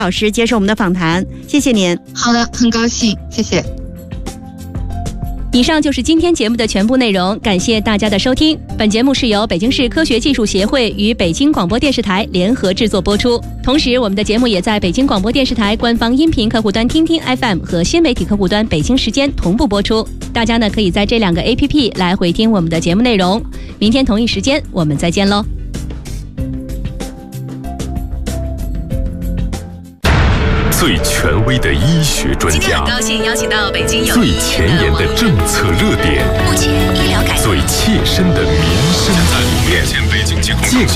老师接受我们的访谈，谢谢您。 好的，很高兴，谢谢。 以上就是今天节目的全部内容，感谢大家的收听。本节目是由北京市科学技术协会与北京广播电视台联合制作播出，同时我们的节目也在北京广播电视台官方音频客户端听听 FM 和新媒体客户端北京时间同步播出。大家呢可以在这2个 APP 来回听我们的节目内容。明天同一时间我们再见喽。 最权威的医学专家， 今天很高兴邀请到北京有最前沿的政策热点， 目前医疗改革最切身的民生体验，